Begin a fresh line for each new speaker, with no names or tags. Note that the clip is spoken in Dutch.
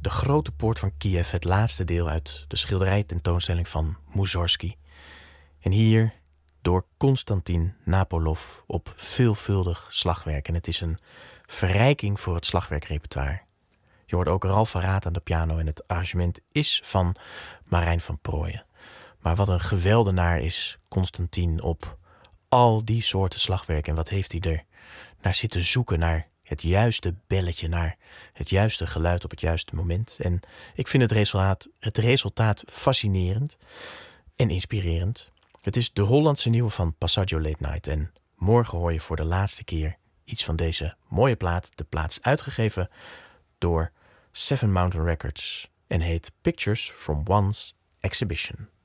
De Grote Poort van Kiev, het laatste deel uit de schilderijtentoonstelling van Mussorgsky. En hier door Konstantin Napolov op veelvuldig slagwerk. En het is een verrijking voor het slagwerkrepertoire. Je hoort ook Ralph Verraat aan de piano en het arrangement is van Marijn van Prooijen. Maar wat een geweldenaar is Konstantin op al die soorten slagwerk. En wat heeft hij er naar zitten zoeken, naar het juiste belletje, naar het juiste geluid op het juiste moment. En ik vind het resultaat fascinerend en inspirerend. Het is de Hollandse nieuwe van Passaggio Late Night. En morgen hoor je voor de laatste keer iets van deze mooie plaat. De plaat is uitgegeven door Seven Mountain Records en heet Pictures from One's Exhibition.